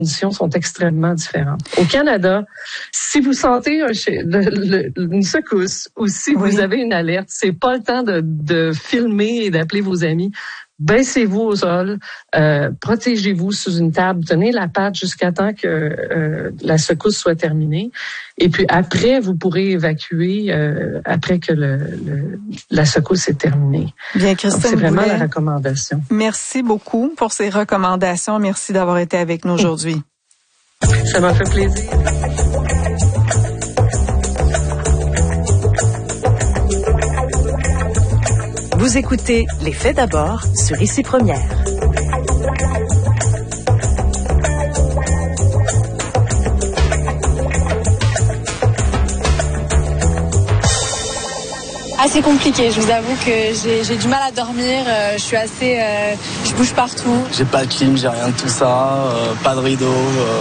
conditions sont extrêmement différentes. Au Canada, si vous sentez une secousse ou si vous avez une alerte, c'est pas le temps de filmer et d'appeler vos amis. Baissez-vous au sol, protégez-vous sous une table, tenez la patte jusqu'à temps que la secousse soit terminée. Et puis après, vous pourrez évacuer après que la secousse est terminée. Bien, Christine, c'est vraiment la recommandation. Merci beaucoup pour ces recommandations. Merci d'avoir été avec nous aujourd'hui. Ça m'a fait plaisir. Vous écoutez Les Faits d'abord sur Ici Première. Assez compliqué, je vous avoue que j'ai du mal à dormir, je bouge partout. J'ai pas de clim, j'ai rien de tout ça, pas de rideau.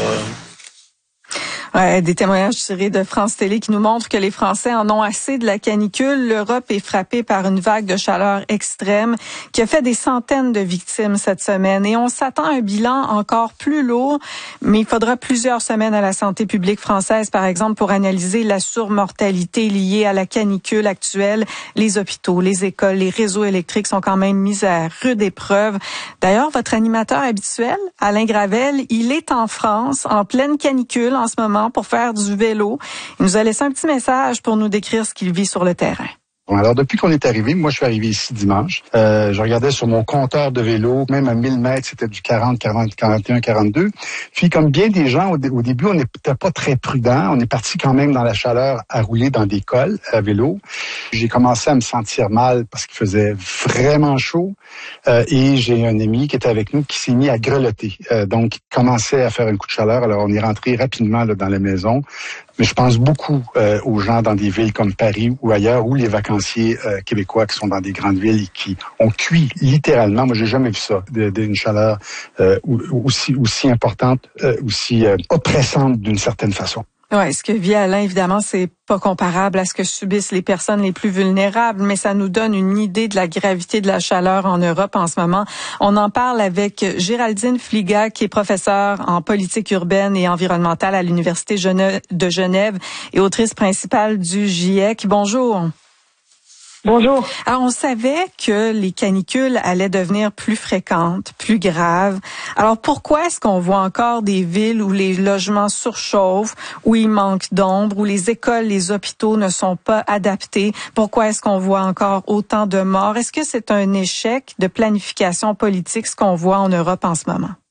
Ouais, des témoignages tirés de France Télé qui nous montrent que les Français en ont assez de la canicule. L'Europe est frappée par une vague de chaleur extrême qui a fait des centaines de victimes cette semaine. Et on s'attend à un bilan encore plus lourd, mais il faudra plusieurs semaines à la santé publique française, par exemple, pour analyser la surmortalité liée à la canicule actuelle. Les hôpitaux, les écoles, les réseaux électriques sont quand même mis à rude épreuve. D'ailleurs, votre animateur habituel, Alain Gravel, il est en France, en pleine canicule en ce moment, pour faire du vélo. Il nous a laissé un petit message pour nous décrire ce qu'il vit sur le terrain. Alors, depuis qu'on est arrivé, moi, je suis arrivé ici dimanche. Je regardais sur mon compteur de vélo, même à 1000 mètres, c'était du 40, 40, 41, 42. Puis, comme bien des gens, au début, on n'était pas très prudent. On est parti quand même dans la chaleur à rouler dans des cols à vélo. J'ai commencé à me sentir mal parce qu'il faisait vraiment chaud. Et j'ai un ami qui était avec nous qui s'est mis à grelotter. Donc, il commençait à faire un coup de chaleur. Alors, on est rentré rapidement là, dans la maison. Mais je pense beaucoup aux gens dans des villes comme Paris ou ailleurs, ou les vacanciers québécois qui sont dans des grandes villes et qui ont cuit littéralement. Moi, j'ai jamais vu ça, d'une chaleur aussi importante, aussi oppressante d'une certaine façon. Ouais, ce que vit Alain, évidemment, c'est pas comparable à ce que subissent les personnes les plus vulnérables, mais ça nous donne une idée de la gravité de la chaleur en Europe en ce moment. On en parle avec Géraldine Fliga, qui est professeure en politique urbaine et environnementale à l'Université de Genève et autrice principale du GIEC. Bonjour. Bonjour. Alors, on savait que les canicules allaient devenir plus fréquentes, plus graves. Alors, pourquoi est-ce qu'on voit encore des villes où les logements surchauffent, où il manque d'ombre, où les écoles, les hôpitaux ne sont pas adaptés? Pourquoi est-ce qu'on voit encore autant de morts? Est-ce que c'est un échec de planification politique, ce qu'on voit en Europe en ce moment?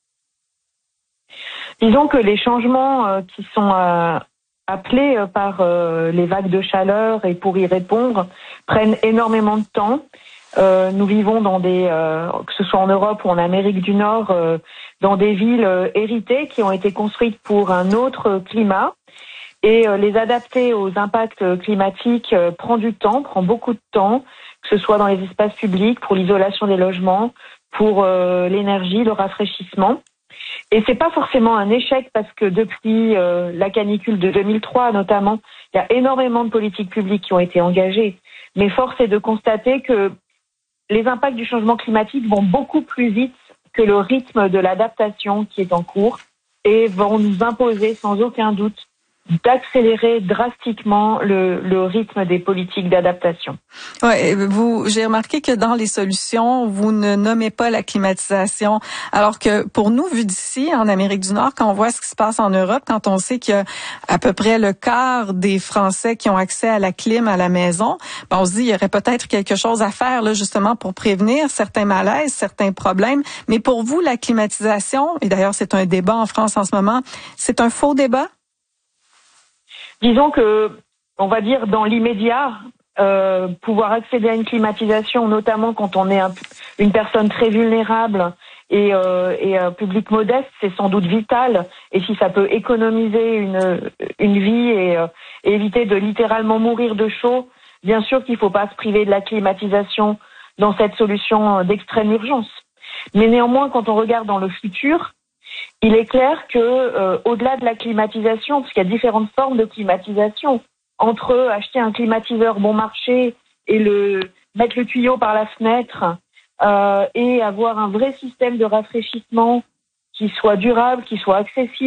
Disons que les changements qui sont appelés par les vagues de chaleur et pour y répondre prennent énormément de temps. Nous vivons dans que ce soit en Europe ou en Amérique du Nord, dans des villes héritées qui ont été construites pour un autre climat. Et les adapter aux impacts climatiques prend du temps, prend beaucoup de temps, que ce soit dans les espaces publics, pour l'isolation des logements, pour l'énergie, le rafraîchissement. Et c'est pas forcément un échec parce que depuis la canicule de 2003 notamment, il y a énormément de politiques publiques qui ont été engagées. Mais force est de constater que les impacts du changement climatique vont beaucoup plus vite que le rythme de l'adaptation qui est en cours et vont nous imposer sans aucun doute d'accélérer drastiquement le rythme des politiques d'adaptation. Ouais, j'ai remarqué que dans les solutions, vous ne nommez pas la climatisation, alors que pour nous, vu d'ici, en Amérique du Nord, quand on voit ce qui se passe en Europe, quand on sait qu'il y a à peu près le quart des Français qui ont accès à la clim à la maison, on se dit il y aurait peut-être quelque chose à faire là justement pour prévenir certains malaises, certains problèmes. Mais pour vous, la climatisation, et d'ailleurs c'est un débat en France en ce moment, c'est un faux débat? Disons que, on va dire, dans l'immédiat, pouvoir accéder à une climatisation, notamment quand on est une personne très vulnérable et un public modeste, c'est sans doute vital. Et si ça peut économiser une vie et éviter de littéralement mourir de chaud, bien sûr qu'il ne faut pas se priver de la climatisation dans cette solution d'extrême urgence. Mais néanmoins, quand on regarde dans le futur, il est clair que au-delà de la climatisation, parce qu'il y a différentes formes de climatisation, entre acheter un climatiseur bon marché et mettre le tuyau par la fenêtre et avoir un vrai système de rafraîchissement qui soit durable, qui soit accessible